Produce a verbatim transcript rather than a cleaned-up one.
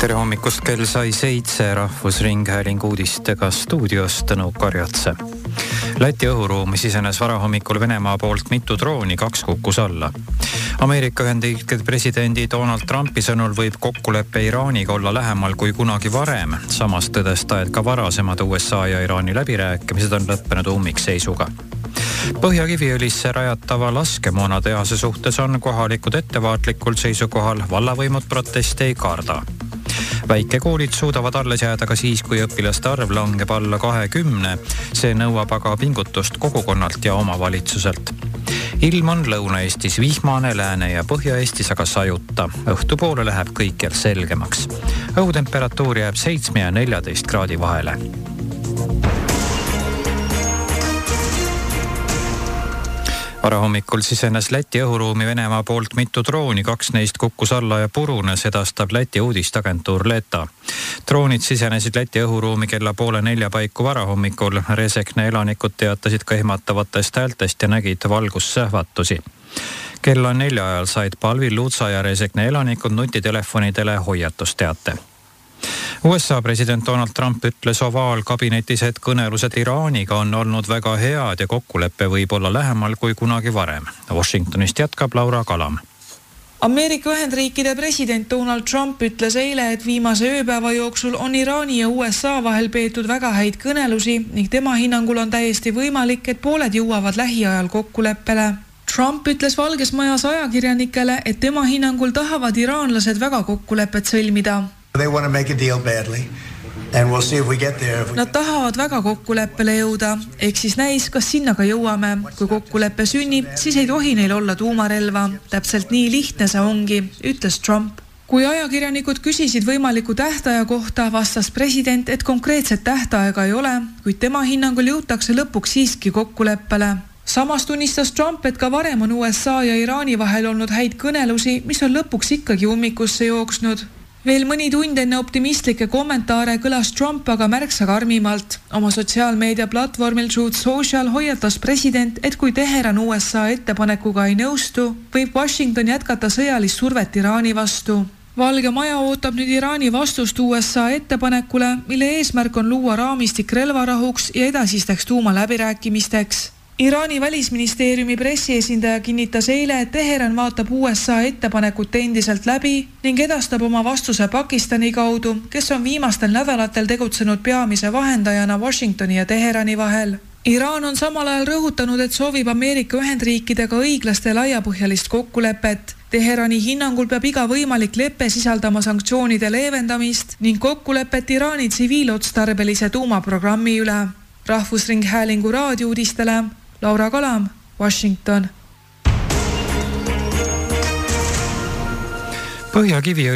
Tere hommikust, kell sai seitse, Rahvusringhäälingu uudistega stuudios Tõnu Karjatse. Läti õhuruumi sisenes varahommikul Venemaa poolt mitu drooni, kaks kukkus alla. Ameerika Ühendriikide presidendi Donald Trumpi sõnul võib kokkuleppe Iraaniga olla lähemal kui kunagi varem. Samas tõdes ta, et ka varasemad U S A ja Iraani läbirääkimised on lõppenud ummikseisuga. Põhjakiviõlisse rajatava laskemoonatehase suhtes on kohalikud ettevaatlikul seisukohal, vallavõimud proteste ei karda. Väikekoolid suudavad alles jääda ka siis, kui õpilaste arv langeb alla kahekümne. See nõuab aga pingutust kogukonnalt ja omavalitsuselt. Ilm on Lõuna-Eestis vihmane, Lääne- ja Põhja-Eestis aga sajuta. Õhtupoole läheb kõikjal selgemaks. Õhutemperatuur jääb seitsme ja neljateist kraadi vahele. Varahommikul sisenes Läti õhuruumi Venemaa poolt mitu drooni, kaks neist kukkus alla ja purunes, edastab Läti uudistagentuur Leta. Droonid sisenesid Läti õhuruumi kella poole nelja paiku varahommikul. Resekne elanikud teatasid ka ehmatavatest häältest ja nägid valgussähvatusi. Kella nelja ajal said Palvil, Luutsa ja Resekne elanikud nutitelefonidele hoiatusteate. U S A president Donald Trump ütles ovaalkabinetis, et kõnelused Iraaniga on olnud väga head ja kokkulepe võib olla lähemal kui kunagi varem. Washingtonist jätkab Laura Kalam. Ameerika Ühendriikide president Donald Trump ütles eile, et viimase ööpäeva jooksul on Iraani ja U S A vahel peetud väga häid kõnelusi ning tema hinnangul on täiesti võimalik, et pooled jõuavad lähiajal kokkuleppele. Trump ütles Valges Majas ajakirjanikele, et tema hinnangul tahavad iraanlased väga kokkulepet sõlmida. They want to make a deal badly and we'll see if we get there. Nad tahavad väga kokkuleppele jõuda, ehk siis näis, kas sinna ka jõuame. Kui kokkuleppe sünnib, siis ei tohi neil olla tuumarelva. Täpselt nii lihtne see ongi, ütles Trump. Kui ajakirjanikud küsisid võimaliku tähtaja kohta, vastas president, et konkreetset tähtaega ei ole, kuid tema hinnangul jõutakse lõpuks siiski kokkuleppele. Samas tunnistas Trump, et ka varem on U S A ja Iraani vahel olnud häid kõnelusi, mis on lõpuks ikkagi ummikusse jooksnud. Veel mõni tund enne optimistlikke kommentaare kõlas Trump aga märksa karmimalt. Oma sotsiaalmeedia platvormil Truth Social hoiatas president, et kui Teheran U S A ettepanekuga ei nõustu, võib Washington jätkata sõjalist survet Iraani vastu. Valge Maja ootab nüüd Iraani vastust U S A ettepanekule, mille eesmärk on luua raamistik relvarahuks ja edasisteks tuumaläbirääkimisteks. Iraani välisministeeriumi pressiesindaja kinnitas eile, et Teheran vaatab U S A ettepanekut endiselt läbi ning edastab oma vastuse Pakistani kaudu, kes on viimastel nädalatel tegutsenud peamise vahendajana Washingtoni ja Teherani vahel. Iraan on samal ajal rõhutanud, et soovib Ameerika Ühendriikidega õiglast ja laiapõhjalist kokkulepet. Teherani hinnangul peab iga võimalik lepe sisaldama sanktsioonide leevendamist ning kokkulepet Iraani tsiviilotstarbelise tuumaprogrammi üle. Rahvusringhäälingu raadiouudistele Laura Kalam, Washington. Põhjakivi